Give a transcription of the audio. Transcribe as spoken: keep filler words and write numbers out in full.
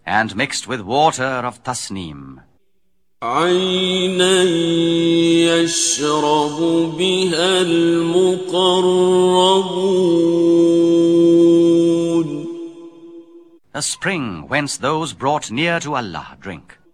and mixed with water of tasneem. عينا يشرب بها المقربون. A spring whence those brought near to Allah drink.